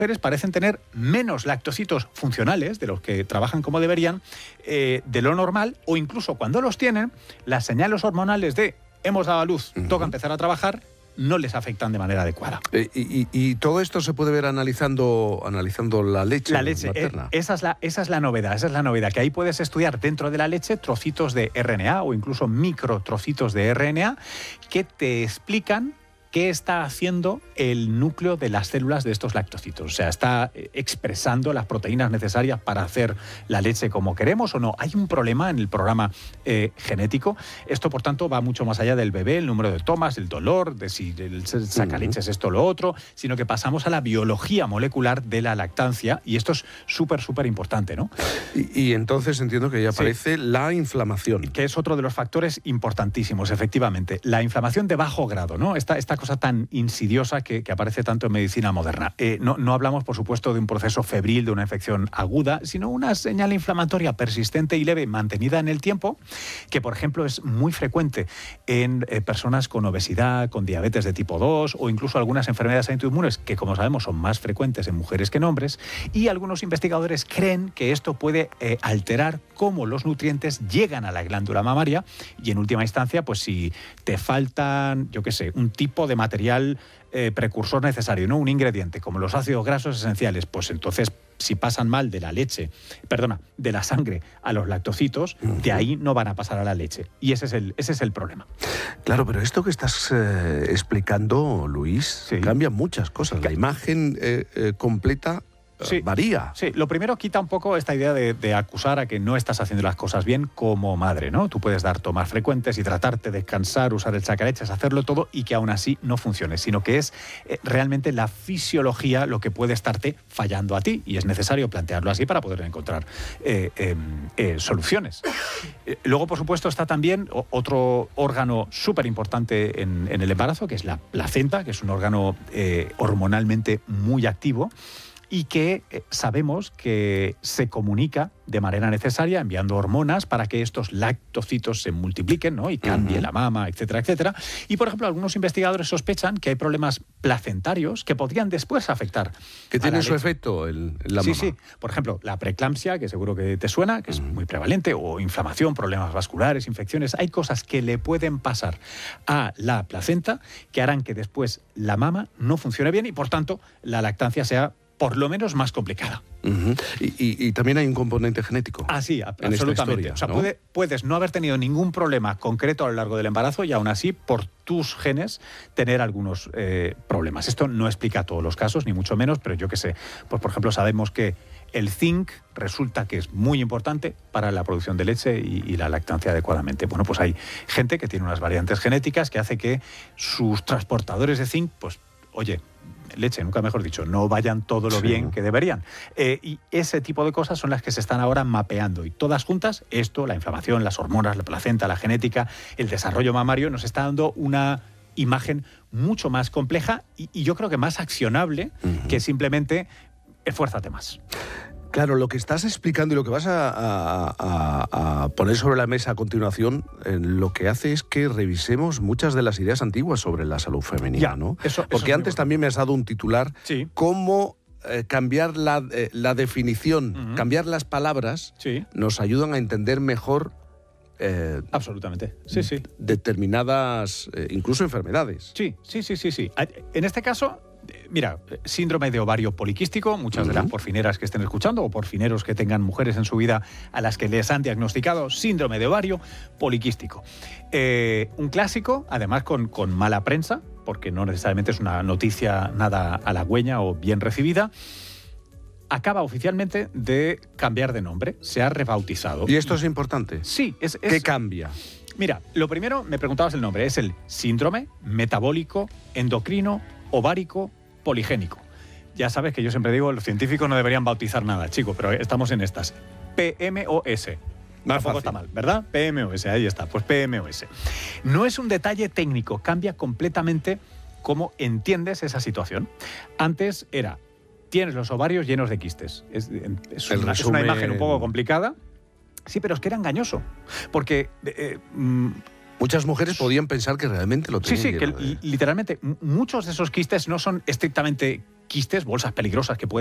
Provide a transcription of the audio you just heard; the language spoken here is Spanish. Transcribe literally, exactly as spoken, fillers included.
mujeres parecen tener menos lactocitos funcionales, de los que trabajan como deberían, eh, de lo normal, o incluso cuando los tienen, las señales hormonales de hemos dado a luz, uh-huh. toca empezar a trabajar, no les afectan de manera adecuada. Eh, y, y todo esto se puede ver analizando, analizando la leche La leche, materna. Eh, esa, es la, esa es la novedad, esa es la novedad, que ahí puedes estudiar dentro de la leche trocitos de R N A o incluso microtrocitos de R N A que te explican qué está haciendo el núcleo de las células de estos lactocitos. O sea, está expresando las proteínas necesarias para hacer la leche como queremos o no. Hay un problema en el programa eh, genético. Esto, por tanto, va mucho más allá del bebé, el número de tomas, el dolor, de si el sacaleches es esto o lo otro, sino que pasamos a la biología molecular de la lactancia y esto es súper, súper importante, ¿no? Y, y entonces entiendo que ya aparece sí. la inflamación. Que es otro de los factores importantísimos, efectivamente. La inflamación de bajo grado, ¿no? Esta, esta cosa tan insidiosa que, que aparece tanto en medicina moderna. Eh, no, no hablamos, por supuesto, de un proceso febril, de una infección aguda, sino una señal inflamatoria persistente y leve mantenida en el tiempo, que, por ejemplo, es muy frecuente en eh, personas con obesidad, con diabetes de tipo dos o incluso algunas enfermedades autoinmunes, que, como sabemos, son más frecuentes en mujeres que en hombres, y algunos investigadores creen que esto puede eh, alterar cómo los nutrientes llegan a la glándula mamaria y, en última instancia, pues si te faltan, yo qué sé, un tipo de material Eh, precursor necesario, ¿no? Un ingrediente, como los ácidos grasos esenciales, pues entonces si pasan mal de la leche, perdona, de la sangre a los lactocitos, uh-huh. de ahí no van a pasar a la leche. Y ese es el, ese es el problema. Claro, pero esto que estás eh, explicando, Luis, sí. cambia muchas cosas. La imagen eh, eh, completa Sí, varía. Sí, lo primero quita un poco esta idea de, de acusar a que no estás haciendo las cosas bien como madre, ¿no? Tú puedes dar tomas frecuentes, hidratarte, descansar, usar el sacaleches, hacerlo todo y que aún así no funcione, sino que es eh, realmente la fisiología lo que puede estarte fallando a ti y es necesario plantearlo así para poder encontrar eh, eh, eh, soluciones. Eh, luego, por supuesto, está también otro órgano súper importante en, en el embarazo, que es la placenta, que es un órgano eh, hormonalmente muy activo, y que eh, sabemos que se comunica de manera necesaria enviando hormonas para que estos lactocitos se multipliquen, ¿no? Y cambie uh-huh. la mama, etcétera, etcétera. Y, por ejemplo, algunos investigadores sospechan que hay problemas placentarios que podrían después afectar. Que tiene su efecto en la sí, mama. Sí, sí. Por ejemplo, la preeclampsia, que seguro que te suena, que uh-huh. es muy prevalente, o inflamación, problemas vasculares, infecciones. Hay cosas que le pueden pasar a la placenta que harán que después la mama no funcione bien y, por tanto, la lactancia sea por lo menos más complicada. Uh-huh. y, y, y también hay un componente genético. Ah, sí, absolutamente. Historia, o sea, ¿no? puede, puedes no haber tenido ningún problema concreto a lo largo del embarazo y aún así, por tus genes, tener algunos eh, problemas. Esto no explica todos los casos, ni mucho menos, pero yo qué sé. Pues, por ejemplo, sabemos que el zinc resulta que es muy importante para la producción de leche y, y la lactancia adecuadamente. Bueno, pues hay gente que tiene unas variantes genéticas que hace que sus transportadores de zinc, pues, oye, leche, nunca mejor dicho, no vayan todo lo sí. bien que deberían. Eh, y ese tipo de cosas son las que se están ahora mapeando. Y todas juntas, esto, la inflamación, las hormonas, la placenta, la genética, el desarrollo mamario, nos está dando una imagen mucho más compleja y, y yo creo que más accionable uh-huh. que simplemente esfuérzate más. Claro, lo que estás explicando y lo que vas a, a, a, a poner sobre la mesa a continuación, eh, lo que hace es que revisemos muchas de las ideas antiguas sobre la salud femenina, ya, ¿no? Eso, Porque eso antes también me has dado un titular, sí. cómo eh, cambiar la, eh, la definición, uh-huh. cambiar las palabras, sí. nos ayudan a entender mejor Eh, Absolutamente, sí, sí. determinadas, eh, incluso enfermedades. Sí, sí, sí, sí, sí. En este caso, mira, síndrome de ovario poliquístico, muchas uh-huh. de las porfineras que estén escuchando o porfineros que tengan mujeres en su vida a las que les han diagnosticado síndrome de ovario poliquístico. Eh, un clásico, además con, con mala prensa, porque no necesariamente es una noticia nada halagüeña o bien recibida. Acaba oficialmente de cambiar de nombre, se ha rebautizado. ¿Y esto es importante? Sí. Es, es, ¿Qué cambia? Mira, lo primero, me preguntabas el nombre, es el síndrome metabólico endocrino ovárico poligénico. Ya sabes que yo siempre digo, los científicos no deberían bautizar nada, chico, pero estamos en estas. P M O S. Más Tampoco fácil. está mal, ¿verdad? P M O S, ahí está, pues P M O S. No es un detalle técnico, cambia completamente cómo entiendes esa situación. Antes era... tienes los ovarios llenos de quistes. Es, es, una, es una imagen un poco complicada. Sí, pero es que era engañoso. Porque... Eh, mm, muchas mujeres podían pensar que realmente lo tenían. Sí, sí, que de... literalmente muchos de esos quistes no son estrictamente quistes, bolsas peligrosas que pueden